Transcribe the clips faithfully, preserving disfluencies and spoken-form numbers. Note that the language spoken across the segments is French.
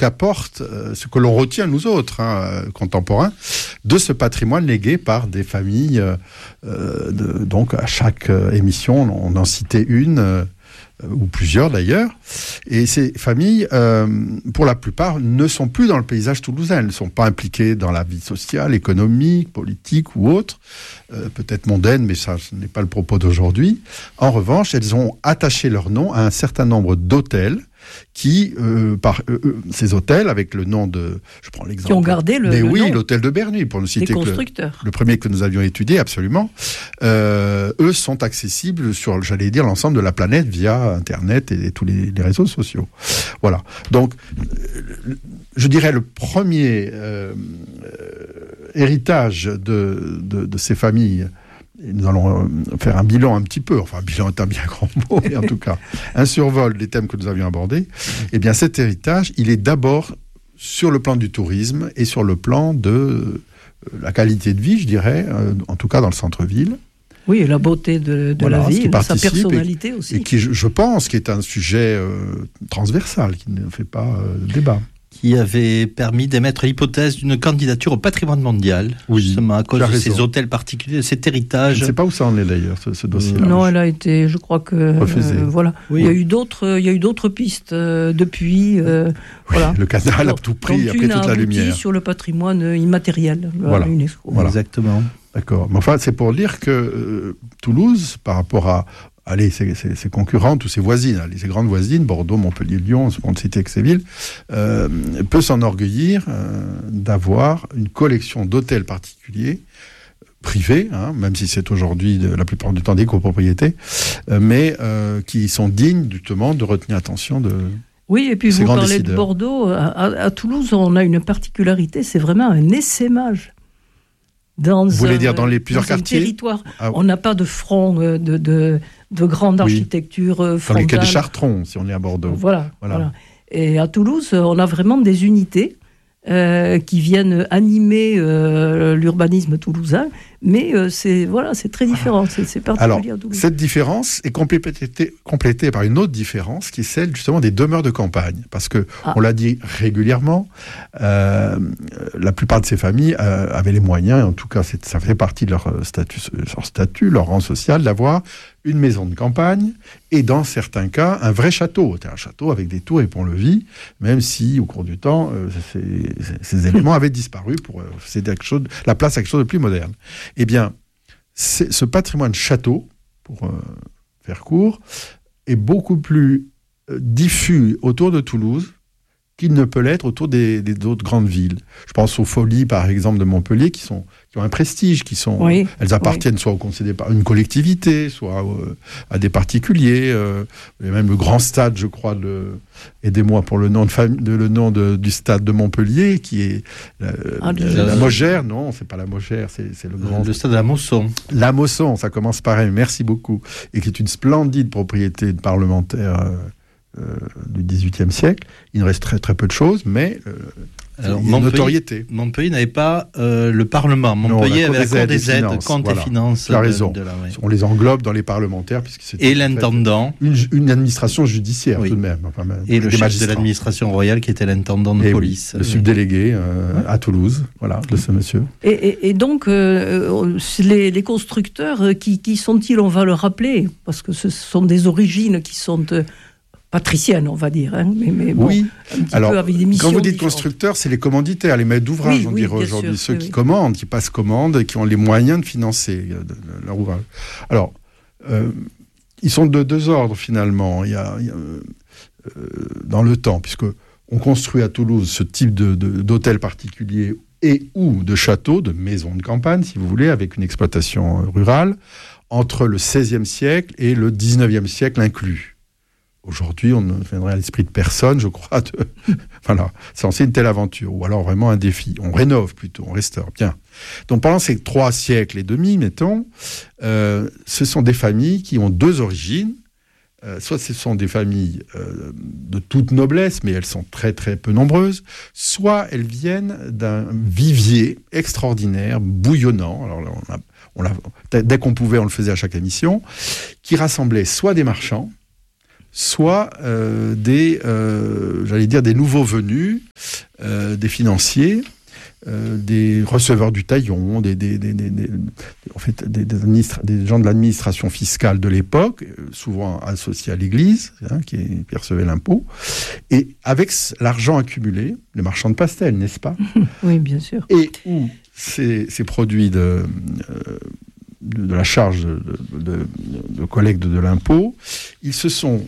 qu'apporte, euh, ce que l'on retient nous autres, hein, contemporains, de ce patrimoine légué par des familles. Euh, de, donc à chaque euh, émission, on en citait une, euh, ou plusieurs d'ailleurs. Et ces familles, euh, pour la plupart, ne sont plus dans le paysage toulousain. Elles ne sont pas impliquées dans la vie sociale, économique, politique ou autre, euh, peut-être mondaine, mais ça, ce n'est pas le propos d'aujourd'hui. En revanche, elles ont attaché leur nom à un certain nombre d'hôtels qui, euh, par euh, ces hôtels, avec le nom de... Je prends l'exemple. Qui ont gardé le, mais le oui, nom l'hôtel de Berny, pour ne citer des que constructeurs. Le, le premier que nous avions étudié, absolument. Euh, eux sont accessibles sur, j'allais dire, l'ensemble de la planète via Internet et, et tous les, les réseaux sociaux. Voilà. Donc, euh, je dirais le premier euh, euh, héritage de, de, de ces familles. Et nous allons faire un bilan un petit peu, enfin un bilan est un bien grand mot, mais en tout cas un survol des thèmes que nous avions abordés. Eh bien cet héritage, il est d'abord sur le plan du tourisme et sur le plan de la qualité de vie, je dirais, en tout cas dans le centre-ville. Oui, et la beauté de, de voilà, la ville, sa personnalité et, aussi. Et qui, je, je pense, qui est un sujet euh, transversal, qui ne fait pas euh, débat. Qui avait permis d'émettre l'hypothèse d'une candidature au patrimoine mondial, oui, justement à cause de raison. ces hôtels particuliers, cet héritage. Je ne sais pas où ça en est d'ailleurs, ce, ce dossier-là. Non, elle a été, je crois que... refusée. Euh, voilà. Oui. Il y a eu d'autres, il y a eu d'autres pistes euh, depuis. Euh, oui, voilà. Le canal a tout pris, après toute la lumière. Sur le patrimoine immatériel, voilà. l'UNESCO. Voilà. Exactement. D'accord. Mais enfin, c'est pour dire que euh, Toulouse, par rapport à allez, ses, ses, ses concurrentes ou ses voisines, allez, ses grandes voisines, Bordeaux, Montpellier, Lyon, on ne citer que ces villes, euh, peut s'enorgueillir euh, d'avoir une collection d'hôtels particuliers, privés, hein, même si c'est aujourd'hui de, la plupart du temps des copropriétés, euh, mais euh, qui sont dignes justement de retenir l'attention de... Oui, et puis ces vous grands parlez décideurs. de Bordeaux. À, à, à Toulouse, on a une particularité, c'est vraiment un essaimage. Dans Vous voulez un, dire dans les plusieurs dans quartiers un territoire. Ah, On n'a pas de front de, de, de grande oui. architecture dans frontale. les quais de Chartrons, si on est à Bordeaux. Voilà, Voilà. voilà. Et à Toulouse, on a vraiment des unités euh, qui viennent animer euh, l'urbanisme toulousain, mais euh, c'est, voilà, c'est très différent, c'est, c'est particulier Alors, à Toulouse. cette différence est complétée, complétée par une autre différence qui est celle justement des demeures de campagne. Parce que, Ah. on l'a dit régulièrement, euh, la plupart de ces familles euh, avaient les moyens, et en tout cas c'est, ça fait partie de leur statut, leur statut, leur rang social, d'avoir une maison de campagne et dans certains cas un vrai château. C'est un château avec des tours et ponts-levis, même si au cours du temps euh, ces, ces éléments avaient disparu pour euh, céder à quelque chose, la place à quelque chose de plus moderne. Eh bien, c'est, ce patrimoine château, pour euh, faire court, est beaucoup plus euh, diffus autour de Toulouse qu'il ne peut l'être autour des, des autres grandes villes. Je pense aux Folies, par exemple, de Montpellier, qui, sont, qui ont un prestige, qui sont, oui, elles appartiennent oui. soit au conseil par une collectivité, soit euh, à des particuliers. Euh, et même le grand stade, je crois, de, aidez-moi pour le nom, de fami- de, le nom de, du stade de Montpellier, qui est euh, ah, la, la Mogère. Non, c'est pas la Mogère, c'est, c'est le grand... Le stade de la Mosson. La Mosson, ça commence pareil, merci beaucoup. Et qui est une splendide propriété de parlementaire... Euh, Euh, du dix-huitième siècle. Il ne reste très, très peu de choses, mais euh, Alors, il y a une notoriété. Montpellier n'avait pas euh, le Parlement. Montpellier non, avait la Cour des aides, finances, comptes voilà. et finances. Tu as raison. De, de la, ouais. On les englobe dans les parlementaires. Puisque c'est et l'intendant. Une, une administration judiciaire, oui. tout de même. Enfin, et le chef magistrats. de l'administration royale, qui était l'intendant de et police. Oui, le subdélégué euh, ouais. à Toulouse, voilà, de ce monsieur. Et, et, et donc, euh, les, les constructeurs, qui, qui sont-ils, on va le rappeler, parce que ce sont des origines qui sont... Euh, patricienne, on va dire. Hein, mais, mais bon, oui, un petit alors, peu avec des missions quand vous dites différentes. constructeurs, c'est les commanditaires, les maîtres d'ouvrage, oui, on oui, dirait aujourd'hui. sûr, Ceux oui, qui oui. commandent, qui passent commande, et qui ont les moyens de financer leur ouvrage. Alors, euh, ils sont de deux ordres, finalement. Il y a, il y a euh, dans le temps, puisque on construit à Toulouse ce type de, de, d'hôtel particulier et ou de château, de maison de campagne, si vous voulez, avec une exploitation rurale, entre le seizième siècle et le dix-neuvième siècle inclus. Aujourd'hui, on ne viendrait à l'esprit de personne, je crois, de... voilà, c'est censé une telle aventure, ou alors vraiment un défi. On rénove plutôt, on restaure, bien. Donc pendant ces trois siècles et demi, mettons, euh, ce sont des familles qui ont deux origines. Euh, soit ce sont des familles euh, de toute noblesse, mais elles sont très très peu nombreuses, soit elles viennent d'un vivier extraordinaire, bouillonnant, alors là, on a, on l'a, dès qu'on pouvait, on le faisait à chaque émission, qui rassemblait soit des marchands, soit euh, des, euh, j'allais dire, des nouveaux venus, euh, des financiers, euh, des receveurs du taillon, des, des, des, des, des, en fait, des, des, administra- des gens de l'administration fiscale de l'époque, souvent associés à l'Église, hein, qui, qui recevaient l'impôt. Et avec l'argent accumulé, les marchands de pastels, n'est-ce pas ? Oui, bien sûr. Et où ces, ces produits de, euh, de, de la charge de, de, de, de collecte de l'impôt, ils se sont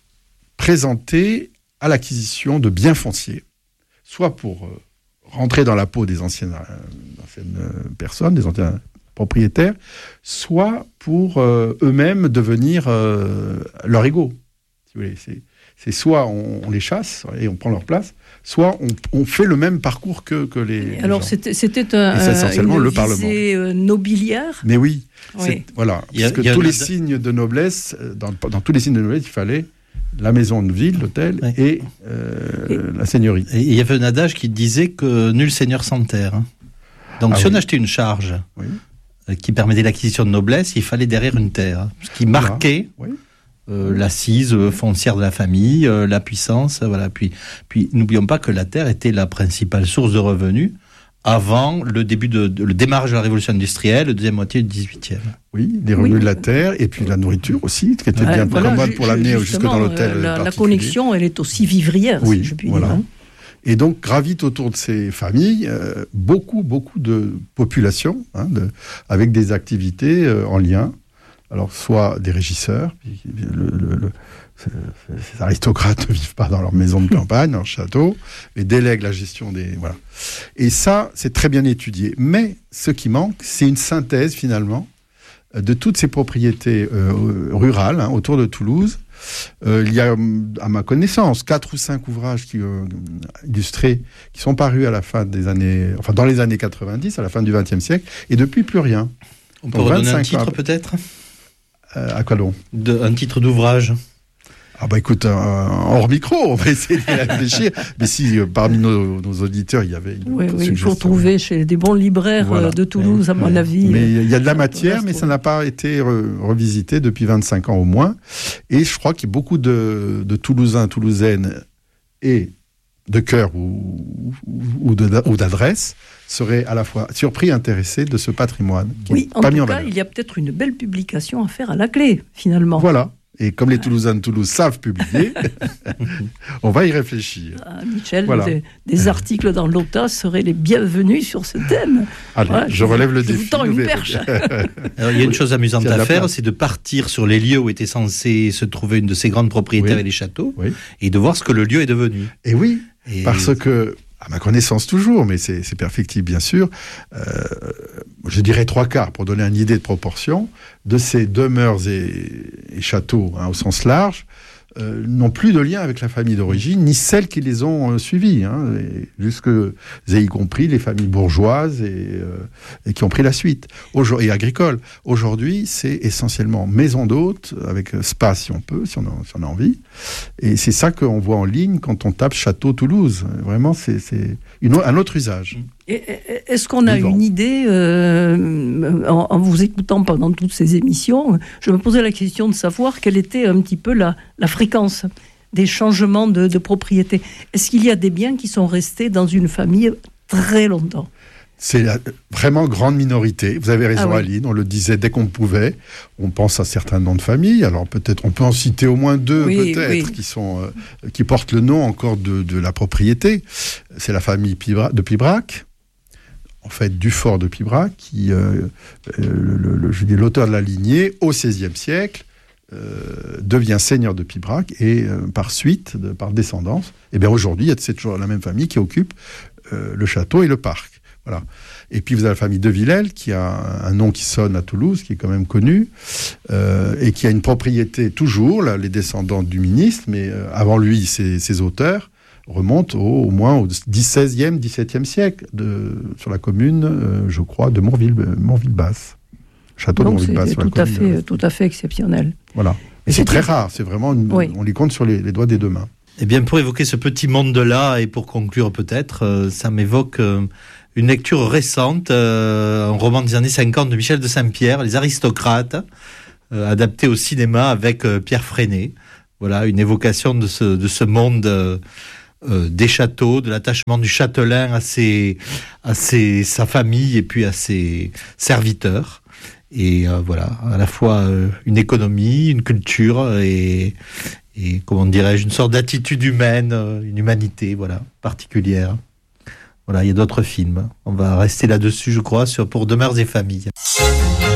présentés à l'acquisition de biens fonciers, soit pour euh, rentrer dans la peau des anciennes, euh, anciennes euh, personnes, des anciens propriétaires, soit pour euh, eux-mêmes devenir euh, leur égaux. Si vous voulez, c'est, c'est soit on, on les chasse et on prend leur place, soit on, on fait le même parcours que, que les, les Alors gens. c'était, c'était un, Et c'est essentiellement une le visée Parlement. euh, nobiliaire. Mais oui, Oui. c'est, voilà, Il y a- parce que il y a tous le- les signes de noblesse, euh, dans, dans tous les signes de noblesse, il fallait la maison de ville, l'hôtel, Oui. et, euh, Et- la seigneurie. Et il y avait un adage qui disait que nul seigneur sans terre. hein. Donc Ah si oui. on achetait une charge Oui. euh, qui permettait l'acquisition de noblesse, il fallait derrière une terre. hein. Ce qui Voilà. marquait Oui. euh, l'assise euh, foncière de la famille, euh, la puissance. euh, Voilà. Puis, puis n'oublions pas que la terre était la principale source de revenus avant le début de, de- le démarrage de la révolution industrielle, la deuxième moitié du dix-huitième. Oui, des revenus Oui. de la terre, et puis la nourriture aussi, qui était Ouais, bien voilà, commode ju- pour l'amener jusque justement, dans l'hôtel euh, La, la particulier. connexion, elle est aussi vivrière, Oui, si je puis voilà. dire. hein. Et donc gravitent autour de ces familles euh, beaucoup, beaucoup de populations, hein, de, avec des activités euh, en lien. Alors, soit des régisseurs, puis le, le, le, ces, ces aristocrates ne vivent pas dans leur maison de campagne, dans leur château, mais délèguent la gestion des... Voilà. Et ça, c'est très bien étudié. Mais ce qui manque, c'est une synthèse, finalement, de toutes ces propriétés euh, rurales, hein, autour de Toulouse. Euh, il y a, à ma connaissance, quatre ou cinq ouvrages qui, euh, illustrés qui sont parus à la fin des années, enfin dans les années quatre-vingt-dix, à la fin du vingtième siècle, et depuis plus rien. On peut Donc, redonner un vingt-cinq titre ans. peut-être Euh, à quoi donc ? de, Un titre d'ouvrage. Ah bah écoute, euh, hors micro, on va essayer de réfléchir. Mais si euh, parmi nos, nos auditeurs, il y avait une Oui, oui, il suggestion. faut trouver chez des bons libraires Voilà. euh, de Toulouse, à mon avis. Mais il y a de la euh, matière, reste, mais oui. ça n'a pas été re- revisité depuis vingt-cinq ans au moins. Et je crois qu'il y a beaucoup de, de Toulousains, Toulousaines et de cœur ou, ou, ou de- ou d'adresse seraient à la fois surpris et intéressés de ce patrimoine qui Oui, n'est en pas tout mis en cas, valeur. il y a peut-être une belle publication à faire à la clé, finalement. Voilà. Et comme les Toulousains de Toulouse savent publier, on va y réfléchir. Ah, Michel, Voilà. des, des articles dans l'O T A seraient les bienvenus sur ce thème. Allez, Voilà, je relève le je défi. vous tends nous une verrons. perche. Alors, il y a une chose amusante Il y a de à la faire, place. c'est de partir sur les lieux où était censé se trouver une de ces grandes propriétés Oui. et les châteaux, Oui. et de voir ce que le lieu est devenu. Et oui, Et parce que, à ma connaissance toujours, mais c'est, c'est perfectible bien sûr, euh, je dirais trois quarts, pour donner une idée de proportion, de ces demeures et, et châteaux, hein, au sens large, euh, n'ont plus de lien avec la famille d'origine, ni celles qui les ont euh, suivis, hein, et jusque, et y compris les familles bourgeoises et, euh, et qui ont pris la suite, Aujourd- et agricoles. Aujourd'hui, c'est essentiellement maison d'hôtes, avec euh, spa si on peut, si on, a, si on a envie, et c'est ça qu'on voit en ligne quand on tape Château Toulouse. Vraiment, c'est, c'est une, un autre usage. Et- et- Est-ce qu'on a Vivant. une idée, euh, en, en vous écoutant pendant toutes ces émissions, je me posais la question de savoir quelle était un petit peu la, la fréquence des changements de, de propriété. Est-ce qu'il y a des biens qui sont restés dans une famille très longtemps ? C'est la vraiment grande minorité. Vous avez raison, Ah oui. Aline, on le disait dès qu'on pouvait. On pense à certains noms de famille. Alors peut-être, on peut en citer au moins deux, Oui, peut-être, oui. qui sont euh, qui portent le nom encore de, de la propriété. C'est la famille Pibra- de Pibrac, en fait Dufort de Pibrac, qui, euh, euh, le, le- le- je dis l'auteur de la lignée, au seizième siècle, euh, devient seigneur de Pibrac et euh, par suite, de, par descendance, et bien aujourd'hui, il y a- c'est toujours la même famille qui occupe euh, le château et le parc. Voilà. Et puis vous avez la famille de Villèle, qui a un, un nom qui sonne à Toulouse, qui est quand même connu, euh, et qui a une propriété toujours, là, les descendants du ministre, mais euh, avant lui, ses, ses auteurs remontent au, au moins au seizième, dix-septième siècle, de, sur la commune, euh, je crois, de Mourville, Mourville-Basse. Château de Donc c'est Mourville-Basse. sur la tout à commune de- fait, tout à fait exceptionnel. Voilà. Et Et c'est c'est très très- rare, c'est vraiment, une- Oui. on les compte sur les, les doigts des deux mains. Eh bien, pour évoquer ce petit monde-là, et pour conclure peut-être, euh, ça m'évoque euh, une lecture récente, euh, un roman des années cinquante de Michel de Saint-Pierre, Les Aristocrates, euh, adapté au cinéma avec euh, Pierre Freinet. voilà, une évocation de ce, de ce monde euh, euh, des châteaux, de l'attachement du châtelain à, ses, à ses, sa famille et puis à ses serviteurs. Et euh, voilà, à la fois euh, une économie, une culture et, et comment dirais-je, une sorte d'attitude humaine, euh, une humanité, voilà, particulière. Voilà, il y a d'autres films. On va rester là-dessus, je crois, sur Pour Demeures et Familles.